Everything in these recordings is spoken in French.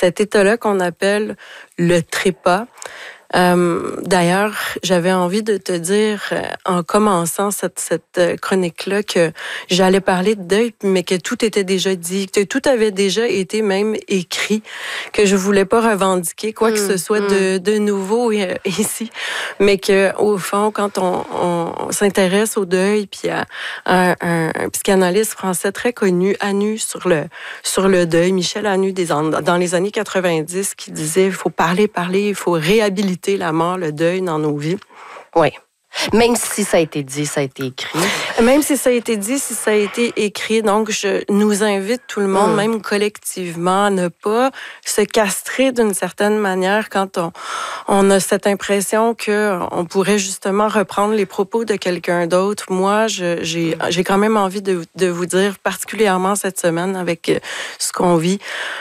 cet état-là qu'on appelle le trépas. D'ailleurs, j'avais envie de te dire, en commençant cette chronique-là, que j'allais parler de deuil, mais que tout était déjà dit, que tout avait déjà été même écrit, que je voulais pas revendiquer quoi que ce soit de nouveau ici, mais que au fond, quand on s'intéresse au deuil, puis à un psychanalyste français très connu, Anu, sur le deuil, Michel Anu, dans les années 90, qui disait, il faut parler, il faut réhabiliter la mort, le deuil dans nos vies. Oui. Même si ça a été dit, ça a été écrit. Même si ça a été dit, si ça a été écrit. Donc, je nous invite tout le monde, même collectivement, à ne pas se castrer d'une certaine manière quand on a cette impression qu'on pourrait justement reprendre les propos de quelqu'un d'autre. Moi, j'ai quand même envie de vous dire, particulièrement cette semaine, avec ce qu'on vit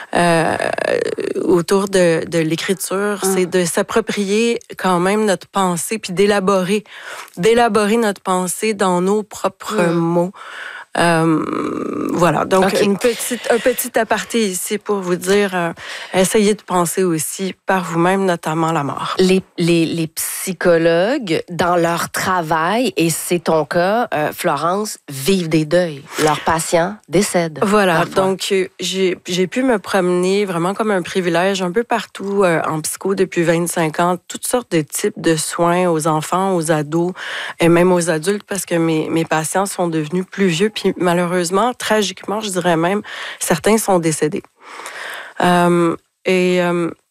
autour de l'écriture, c'est de s'approprier quand même notre pensée, puis d'élaborer notre pensée dans nos propres mots. Voilà, donc un petit aparté ici pour vous dire, essayez de penser aussi par vous-même, notamment la mort. Les psychologues, dans leur travail, et c'est ton cas, Florence, vivent des deuils. Leurs patients décèdent. Voilà, donc j'ai pu me promener vraiment comme un privilège un peu partout en psycho depuis 25 ans, toutes sortes de types de soins aux enfants, aux ados et même aux adultes, parce que mes patients sont devenus plus vieux, puis malheureusement, tragiquement, je dirais même, certains sont décédés. Et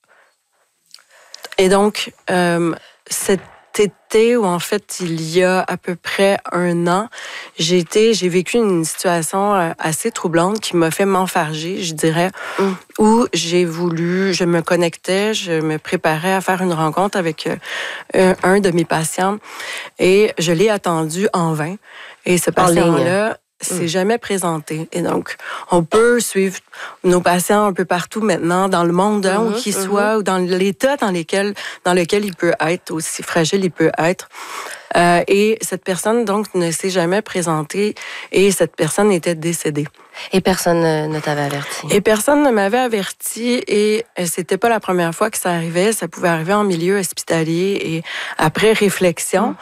donc, cet été, où en fait, il y a à peu près 1 an, j'ai vécu une situation assez troublante qui m'a fait m'enfarger, je dirais, où je me connectais, je me préparais à faire une rencontre avec un de mes patients et je l'ai attendu en vain. Et ce patient-là s'est jamais présenté. Et donc, on peut suivre nos patients un peu partout maintenant, dans le monde, où qu'il soit, ou dans l'état dans lequel il peut être, aussi fragile il peut être. Et cette personne, donc, ne s'est jamais présentée et cette personne était décédée. Et personne ne t'avait averti? Et personne ne m'avait averti et c'était pas la première fois que ça arrivait. Ça pouvait arriver en milieu hospitalier et après réflexion,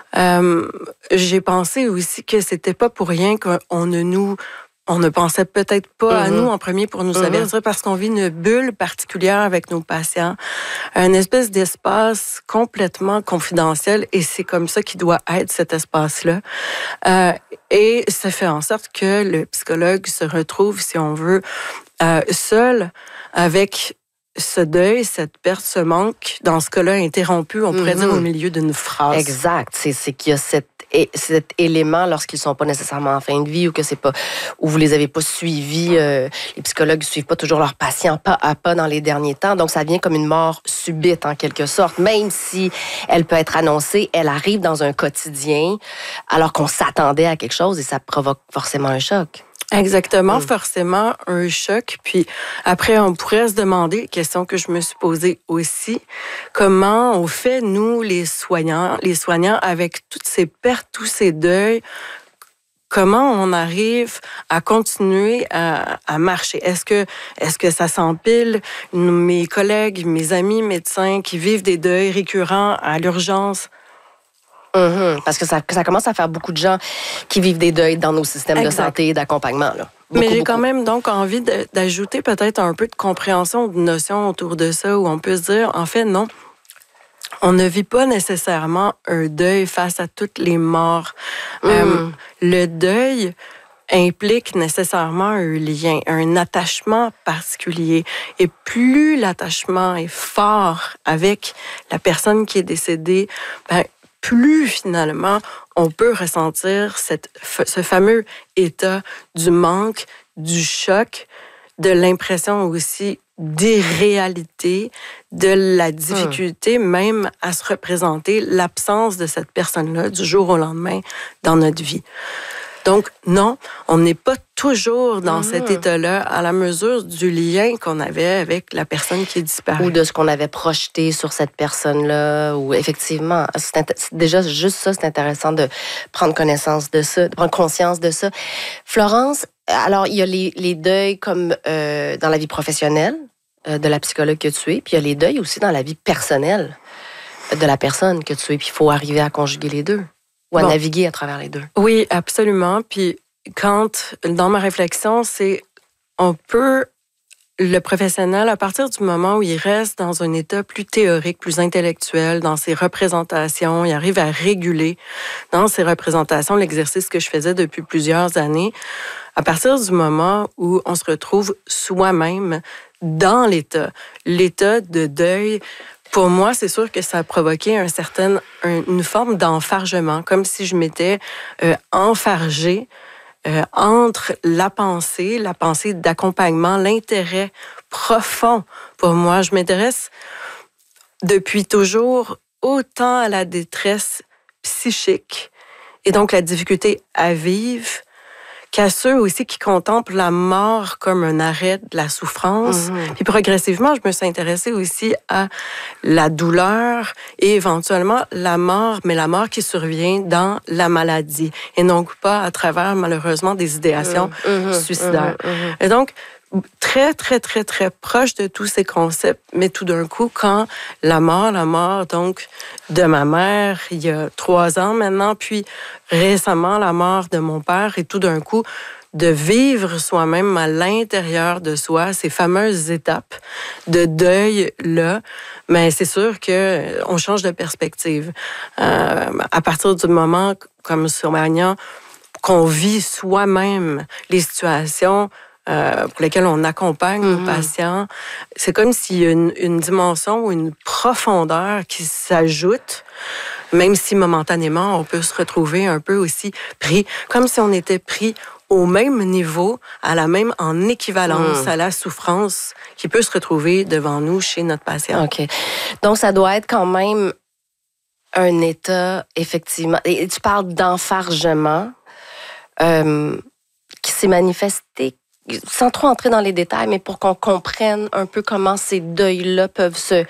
j'ai pensé aussi que c'était pas pour rien qu'on ne pensait peut-être pas à nous en premier pour nous avertir parce qu'on vit une bulle particulière avec nos patients, un espèce d'espace complètement confidentiel et c'est comme ça qu'il doit être cet espace-là. Et ça fait en sorte que le psychologue se retrouve, si on veut, seul avec ce deuil, cette perte, ce manque, dans ce cas-là interrompu, on pourrait dire au milieu d'une phrase. Exact. C'est qu'il y a cet élément lorsqu'ils ne sont pas nécessairement en fin de vie ou que c'est pas, ou vous les avez pas suivis, les psychologues ne suivent pas toujours leurs patients pas à pas dans les derniers temps. Donc, ça vient comme une mort subite en quelque sorte. Même si elle peut être annoncée, elle arrive dans un quotidien alors qu'on s'attendait à quelque chose et ça provoque forcément un choc. Exactement, forcément un choc. Puis après, on pourrait se demander, question que je me suis posée aussi, comment on fait, nous, les soignants, avec toutes ces pertes, tous ces deuils, comment on arrive à continuer à marcher? Est-ce que ça s'empile? Mes collègues, mes amis médecins qui vivent des deuils récurrents à l'urgence, parce que ça commence à faire beaucoup de gens qui vivent des deuils dans nos systèmes de santé et d'accompagnement. Là. Mais j'ai quand même donc envie d'ajouter peut-être un peu de compréhension, de notion autour de ça, où on peut se dire, en fait, non, on ne vit pas nécessairement un deuil face à toutes les morts. Le deuil implique nécessairement un lien, un attachement particulier. Et plus l'attachement est fort avec la personne qui est décédée, plus finalement on peut ressentir ce fameux état du manque, du choc, de l'impression aussi d'irréalité, de la difficulté même à se représenter l'absence de cette personne-là du jour au lendemain dans notre vie. Donc, non, on n'est pas toujours dans cet état-là à la mesure du lien qu'on avait avec la personne qui est disparue. Ou de ce qu'on avait projeté sur cette personne-là. Ou effectivement, déjà, juste ça, c'est intéressant de prendre connaissance de ça, de prendre conscience de ça. Florence, alors, il y a les deuils comme dans la vie professionnelle. de la psychologue que tu es, puis il y a les deuils aussi dans la vie personnelle de la personne que tu es, puis il faut arriver à conjuguer les deux ou à naviguer à travers les deux. Oui, absolument. Puis dans ma réflexion, c'est on peut, le professionnel, à partir du moment où il reste dans un état plus théorique, plus intellectuel, dans ses représentations, il arrive à réguler dans ses représentations l'exercice que je faisais depuis plusieurs années. À partir du moment où on se retrouve soi-même dans l'état de deuil, pour moi, c'est sûr que ça a provoqué une forme d'enfargement, comme si je m'étais enfargée entre la pensée d'accompagnement, l'intérêt profond pour moi. Je m'intéresse depuis toujours autant à la détresse psychique et donc la difficulté à vivre qu'à ceux aussi qui contemplent la mort comme un arrêt de la souffrance. Puis progressivement, je me suis intéressée aussi à la douleur et éventuellement la mort, mais la mort qui survient dans la maladie et non pas à travers, malheureusement, des idéations suicidaires. Et donc, très, très, très, très proche de tous ces concepts, mais tout d'un coup, quand la mort, donc, de ma mère, il y a 3 ans maintenant, puis récemment, la mort de mon père, et tout d'un coup, de vivre soi-même à l'intérieur de soi, ces fameuses étapes de deuil-là, mais c'est sûr qu'on change de perspective. À partir du moment, comme sur Magnan, qu'on vit soi-même les situations pour lesquels on accompagne nos patients. C'est comme s'il y a une dimension ou une profondeur qui s'ajoute, même si momentanément, on peut se retrouver un peu aussi pris, comme si on était pris au même niveau, en équivalence à la souffrance qui peut se retrouver devant nous chez notre patient. OK. Donc, ça doit être quand même un état, effectivement. Et tu parles d'enfargement qui s'est manifesté sans trop entrer dans les détails, mais pour qu'on comprenne un peu comment ces deuils-là peuvent se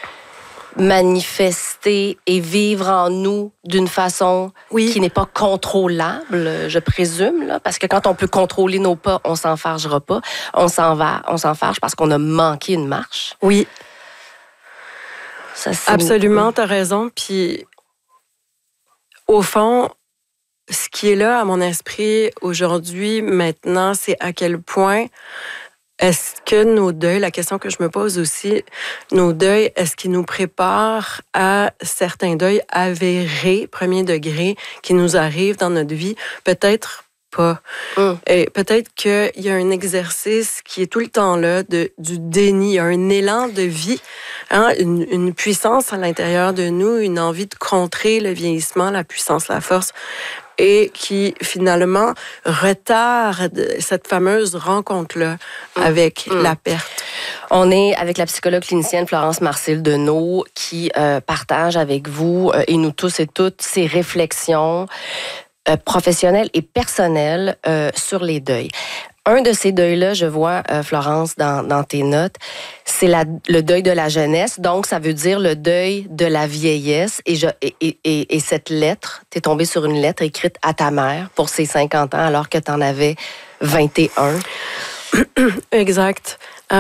manifester et vivre en nous d'une façon qui n'est pas contrôlable, je présume, là, parce que quand on peut contrôler nos pas, on s'enfargera pas. On s'enfarge parce qu'on a manqué une marche. Oui. Ça, absolument, tu as raison. Puis, au fond, ce qui est là à mon esprit aujourd'hui, maintenant, c'est à quel point est-ce que nos deuils, la question que je me pose aussi, nos deuils, est-ce qu'ils nous préparent à certains deuils avérés, premier degré, qui nous arrivent dans notre vie? Peut-être pas. Et peut-être qu'il y a un exercice qui est tout le temps là du déni, un élan de vie, une puissance à l'intérieur de nous, une envie de contrer le vieillissement, la puissance, la force, et qui, finalement, retarde cette fameuse rencontre-là avec la perte. On est avec la psychologue clinicienne Florence Marcil-Deneau qui partage avec vous et nous tous et toutes ses réflexions professionnelles et personnelles sur les deuils. Un de ces deuils-là, je vois, Florence, dans tes notes, c'est le deuil de la jeunesse. Donc, ça veut dire le deuil de la vieillesse. Et cette lettre, t'es tombée sur une lettre écrite à ta mère pour ses 50 ans alors que t'en avais 21. Exact.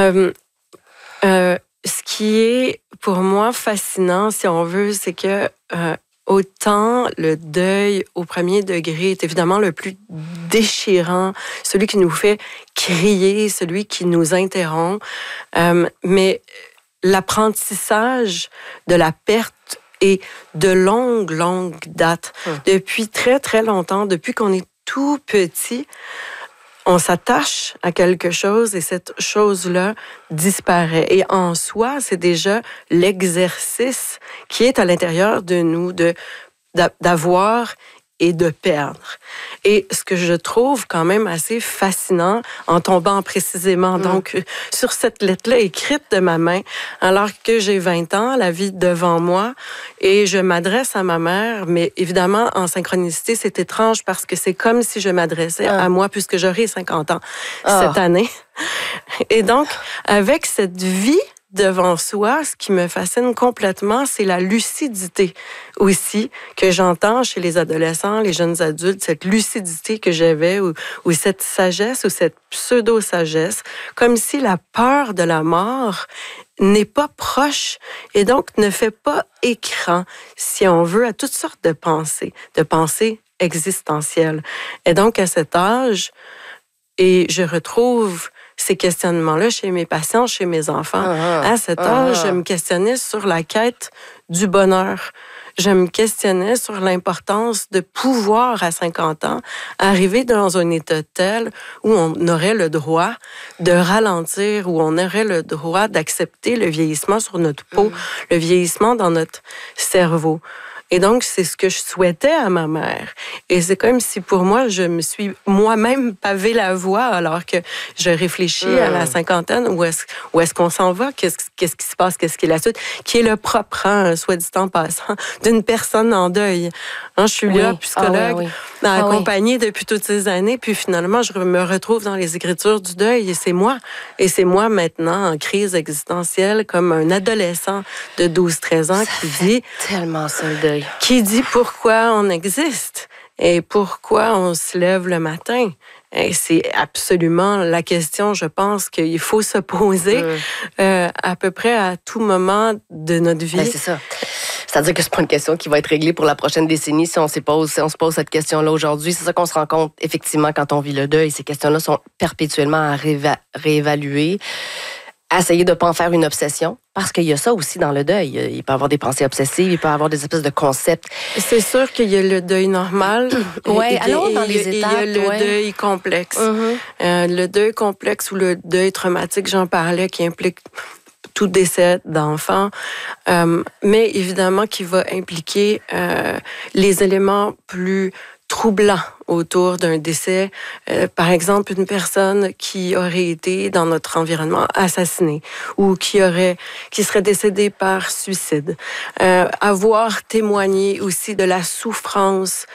Ce qui est, pour moi, fascinant, si on veut, c'est que autant le deuil au premier degré est évidemment le plus déchirant, celui qui nous fait crier, celui qui nous interrompt, mais l'apprentissage de la perte est de longue date. Depuis très, très longtemps, depuis qu'on est tout petit, on s'attache à quelque chose et cette chose-là disparaît. Et en soi, c'est déjà l'exercice qui est à l'intérieur de nous d'avoir et de perdre. Et ce que je trouve quand même assez fascinant, en tombant précisément donc sur cette lettre-là écrite de ma main, alors que j'ai 20 ans, la vie devant moi, et je m'adresse à ma mère, mais évidemment, en synchronicité, c'est étrange parce que c'est comme si je m'adressais à moi, puisque j'aurai 50 ans cette année. Et donc, avec cette vie devant soi, ce qui me fascine complètement, c'est la lucidité aussi que j'entends chez les adolescents, les jeunes adultes, cette lucidité que j'avais ou cette sagesse ou cette pseudo-sagesse, comme si la peur de la mort n'est pas proche et donc ne fait pas écran, si on veut, à toutes sortes de pensées existentielles. Et donc, à cet âge, et je retrouve ces questionnements-là chez mes patients, chez mes enfants. À cet âge, je me questionnais sur la quête du bonheur. Je me questionnais sur l'importance de pouvoir, à 50 ans, arriver dans un état tel où on aurait le droit de ralentir, où on aurait le droit d'accepter le vieillissement sur notre peau, le vieillissement dans notre cerveau. Et donc, c'est ce que je souhaitais à ma mère. Et c'est comme si, pour moi, je me suis moi-même pavé la voie alors que je réfléchis à la cinquantaine. Où est-ce qu'on s'en va? Qu'est-ce qui se passe? Qu'est-ce qui est la suite? Qui est le propre, soit dit en passant, d'une personne en deuil. Je suis là, psychologue, accompagnée depuis toutes ces années. Puis finalement, je me retrouve dans les écritures du deuil. Et c'est moi. Et c'est moi maintenant en crise existentielle comme un adolescent de 12-13 ans qui dit... tellement ça, le deuil. Qui dit pourquoi on existe et pourquoi on se lève le matin. Et c'est absolument la question, je pense, qu'il faut se poser à peu près à tout moment de notre vie. Ben, c'est ça. C'est-à-dire que c'est pas une question qui va être réglée pour la prochaine décennie si on se pose cette question-là aujourd'hui. C'est ça qu'on se rend compte, effectivement, quand on vit le deuil. Ces questions-là sont perpétuellement à réévaluer. Essayer de ne pas en faire une obsession, parce qu'il y a ça aussi dans le deuil. Il peut y avoir des pensées obsessives, il peut y avoir des espèces de concepts. C'est sûr qu'il y a le deuil normal. Oui, allons dans les étapes. Il y a le deuil complexe. Le deuil complexe ou le deuil traumatique, j'en parlais, qui implique tout décès d'enfant, mais évidemment qui va impliquer les éléments plus troublants autour d'un décès. Par exemple, une personne qui aurait été dans notre environnement assassinée ou qui serait décédée par suicide. Avoir témoigné aussi de la souffrance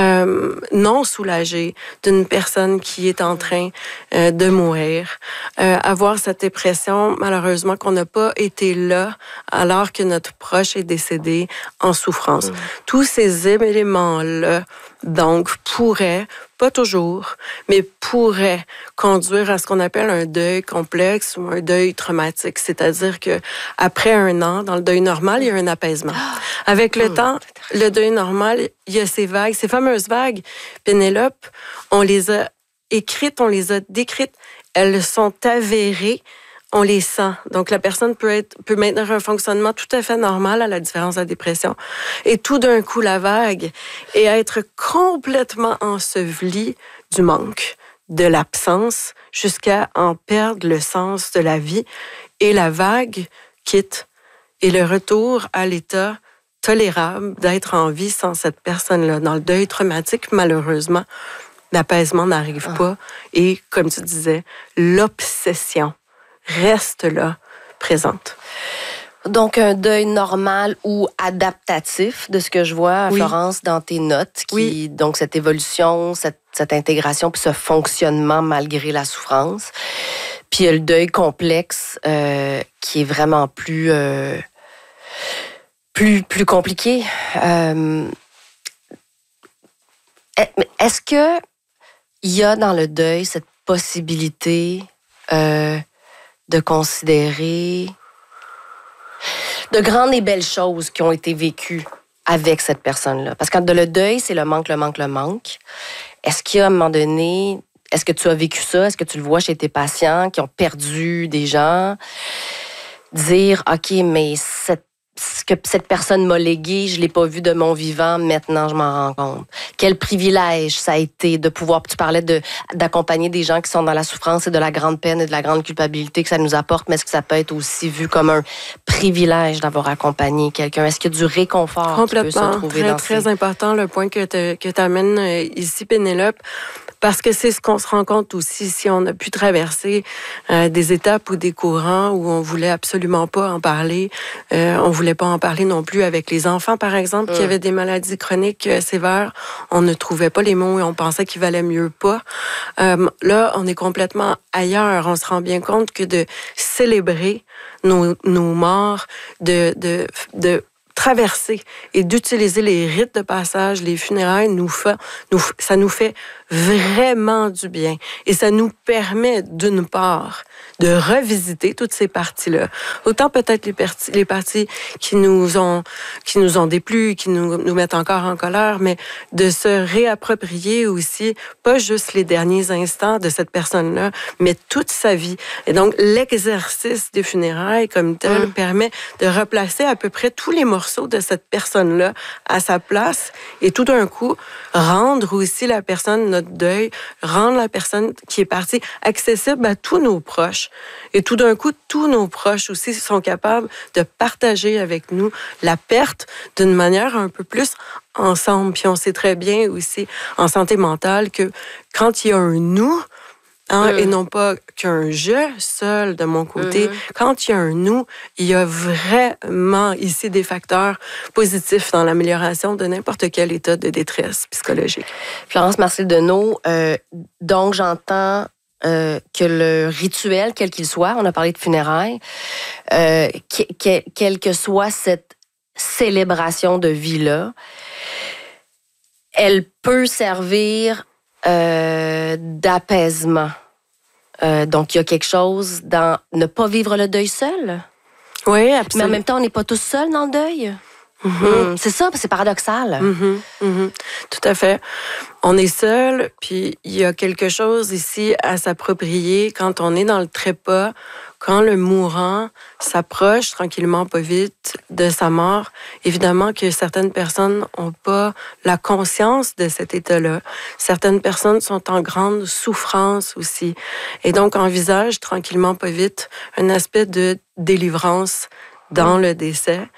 non soulagée d'une personne qui est en train de mourir. Avoir cette impression, malheureusement, qu'on n'a pas été là alors que notre proche est décédé en souffrance. Tous ces éléments-là, donc, pourraient, pas toujours, mais pourraient conduire à ce qu'on appelle un deuil complexe ou un deuil traumatique. C'est-à-dire que après un an, dans le deuil normal, il y a un apaisement. Avec le temps, le deuil normal, il y a ces vagues, ces fameuses vagues. Pénélope, on les a écrites, on les a décrites. Elles sont avérées. On les sent. Donc, la personne peut maintenir un fonctionnement tout à fait normal à la différence de la dépression. Et tout d'un coup, la vague, et être complètement enseveli du manque, de l'absence, jusqu'à en perdre le sens de la vie. Et la vague quitte. Et le retour à l'état tolérable d'être en vie sans cette personne-là. Dans le deuil traumatique, malheureusement, l'apaisement n'arrive pas. Et, comme tu disais, l'obsession reste là, présente. Donc, un deuil normal ou adaptatif, de ce que je vois, Florence, dans tes notes. Donc, cette évolution, cette intégration, puis ce fonctionnement malgré la souffrance. Puis, il y a le deuil complexe qui est vraiment plus compliqué. Est-ce que il y a dans le deuil cette possibilité de considérer de grandes et belles choses qui ont été vécues avec cette personne-là? Parce que le deuil, c'est le manque. Est-ce qu'il y a, à un moment donné, est-ce que tu as vécu ça? Est-ce que tu le vois chez tes patients qui ont perdu des gens? Dire, OK, mais ce que cette personne m'a légué, je ne l'ai pas vu de mon vivant, maintenant je m'en rends compte. Quel privilège ça a été de pouvoir, tu parlais d'accompagner des gens qui sont dans la souffrance et de la grande peine et de la grande culpabilité que ça nous apporte, mais est-ce que ça peut être aussi vu comme un privilège d'avoir accompagné quelqu'un? Est-ce qu'il y a du réconfort qui peut se trouver dans très important le point que tu amènes ici, Pénélope. Parce que c'est ce qu'on se rend compte aussi, si on a pu traverser des étapes ou des courants où on voulait absolument pas en parler. On voulait pas en parler non plus avec les enfants, par exemple, qui avaient des maladies chroniques sévères. On ne trouvait pas les mots et on pensait qu'il valait mieux pas. Là, on est complètement ailleurs. On se rend bien compte que de célébrer nos morts, de traverser et d'utiliser les rites de passage, les funérailles, ça nous fait vraiment du bien. Et ça nous permet, d'une part, de revisiter toutes ces parties-là. Autant peut-être les parties qui nous ont déplu, qui nous mettent encore en colère, mais de se réapproprier aussi, pas juste les derniers instants de cette personne-là, mais toute sa vie. Et donc, l'exercice des funérailles comme tel permet de replacer à peu près tous les morceaux de cette personne-là à sa place et tout d'un coup, rendre aussi la personne, notre deuil, rendre la personne qui est partie accessible à tous nos proches. Et tout d'un coup, tous nos proches aussi sont capables de partager avec nous la perte d'une manière un peu plus ensemble. Puis on sait très bien aussi en santé mentale que quand il y a un nous, et non pas qu'un je seul de mon côté. Quand il y a un nous, il y a vraiment ici des facteurs positifs dans l'amélioration de n'importe quel état de détresse psychologique. Florence Marcil-Deneau, donc j'entends que le rituel, quel qu'il soit, on a parlé de funérailles, quelle que soit cette célébration de vie-là, elle peut servir d'apaisement. Donc, il y a quelque chose dans ne pas vivre le deuil seul. Oui, absolument. Mais en même temps, on n'est pas tous seuls dans le deuil. C'est ça, c'est paradoxal. Tout à fait. On est seul, puis il y a quelque chose ici à s'approprier quand on est dans le trépas, quand le mourant s'approche tranquillement, pas vite, de sa mort. Évidemment que certaines personnes n'ont pas la conscience de cet état-là. Certaines personnes sont en grande souffrance aussi. Et donc, envisagent tranquillement, pas vite, un aspect de délivrance dans le décès.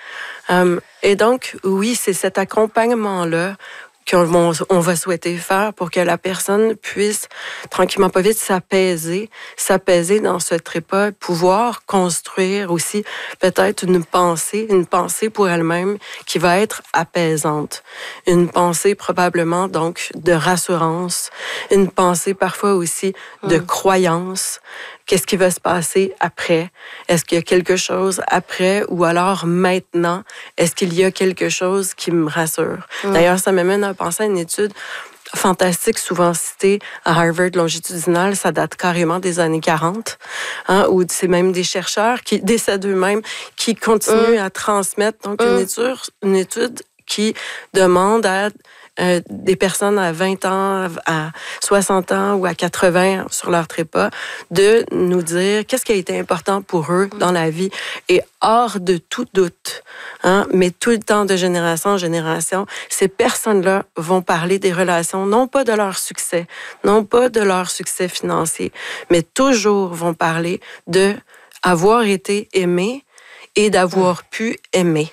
Et donc, oui, c'est cet accompagnement-là qu'on va souhaiter faire pour que la personne puisse, tranquillement pas vite, s'apaiser dans ce trépas, pouvoir construire aussi peut-être une pensée pour elle-même qui va être apaisante. Une pensée probablement donc de rassurance, une pensée parfois aussi de croyance. Qu'est-ce qui va se passer après? Est-ce qu'il y a quelque chose après ou alors maintenant? Est-ce qu'il y a quelque chose qui me rassure? D'ailleurs, ça m'amène à penser à une étude fantastique, souvent citée à Harvard longitudinale, ça date carrément des années 40, où c'est même des chercheurs qui décèdent eux-mêmes, qui continuent à transmettre. Donc, une étude qui demande à des personnes à 20 ans, à 60 ans ou à 80 sur leur trépas, de nous dire qu'est-ce qui a été important pour eux dans la vie. Et hors de tout doute, mais tout le temps de génération en génération, ces personnes-là vont parler des relations, non pas de leur succès, non pas de leur succès financier, mais toujours vont parler de avoir été aimé et d'avoir pu aimer.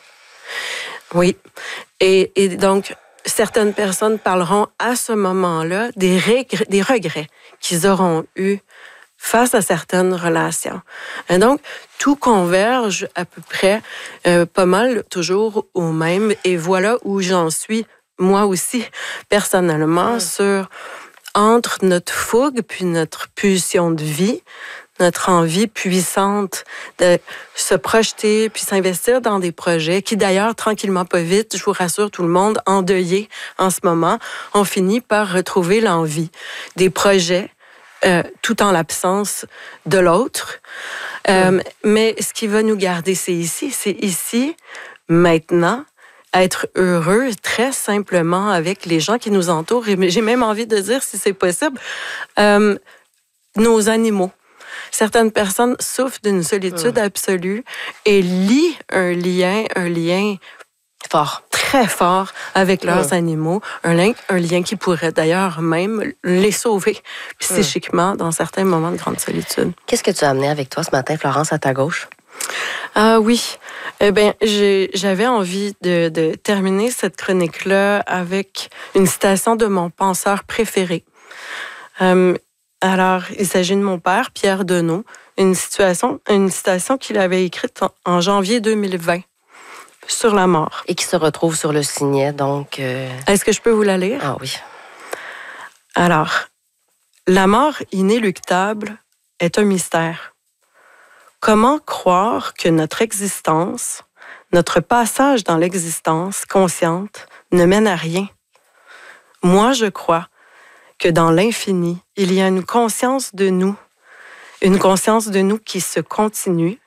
Oui. Et donc, certaines personnes parleront à ce moment-là des regrets qu'ils auront eus face à certaines relations. Et donc, tout converge à peu près pas mal toujours au même. Et voilà où j'en suis, moi aussi, personnellement, sur entre notre fougue puis notre pulsion de vie, notre envie puissante de se projeter puis s'investir dans des projets qui, d'ailleurs, tranquillement, pas vite, je vous rassure tout le monde, endeuillé en ce moment, on finit par retrouver l'envie des projets tout en l'absence de l'autre. Mais ce qui va nous garder, c'est ici, maintenant, être heureux très simplement avec les gens qui nous entourent. Et j'ai même envie de dire, si c'est possible, nos animaux. Certaines personnes souffrent d'une solitude absolue et lient un lien fort, très fort avec leurs animaux, un lien qui pourrait d'ailleurs même les sauver psychiquement dans certains moments de grande solitude. Qu'est-ce que tu as amené avec toi ce matin, Florence, à ta gauche? Ah oui, j'avais envie de terminer cette chronique-là avec une citation de mon penseur préféré. Alors, il s'agit de mon père, Pierre Deneau, une citation qu'il avait écrite en janvier 2020 sur la mort. Et qui se retrouve sur le signet, donc... Est-ce que je peux vous la lire? Ah oui. Alors, la mort inéluctable est un mystère. Comment croire que notre existence, notre passage dans l'existence consciente ne mène à rien? Moi, je crois que dans l'infini, il y a une conscience de nous qui se continue,